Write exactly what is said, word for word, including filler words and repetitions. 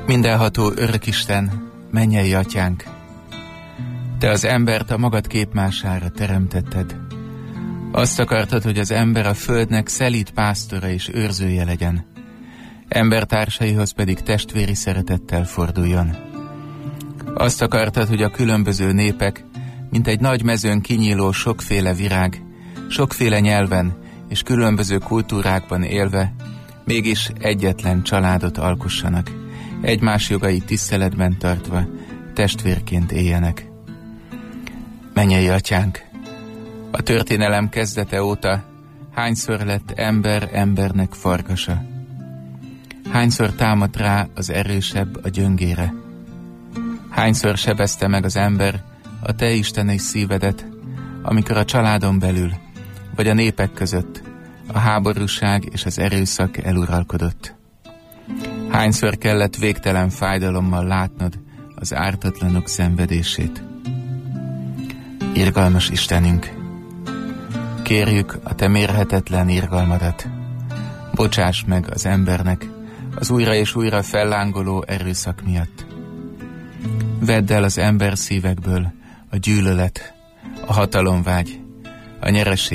Mindenható Örökisten, mennyei Atyánk, Te az embert a magad képmására teremtetted. Azt akartad, hogy az ember a földnek szelíd pásztora és őrzője legyen, embertársaihoz pedig testvéri szeretettel forduljon. Azt akartad, hogy a különböző népek, mint egy nagy mezőn kinyíló sokféle virág, sokféle nyelven és különböző kultúrákban élve, mégis egyetlen családot alkossanak, egymás jogait tiszteletben tartva, testvérként éljenek. Mennyei Atyánk, a történelem kezdete óta hányszor lett ember embernek farkasa? Hányszor támadt rá az erősebb a gyöngére? Hányszor sebezte meg az ember a te isteni szívedet, amikor a családon belül, vagy a népek között a háborúság és az erőszak eluralkodott? Hányszor kellett végtelen fájdalommal látnod az ártatlanok szenvedését? Irgalmas Istenünk, kérjük a te mérhetetlen irgalmadat. Bocsáss meg az embernek az újra és újra fellángoló erőszak miatt. Vedd el az ember szívekből a gyűlölet, a hatalomvágy, a nyeresség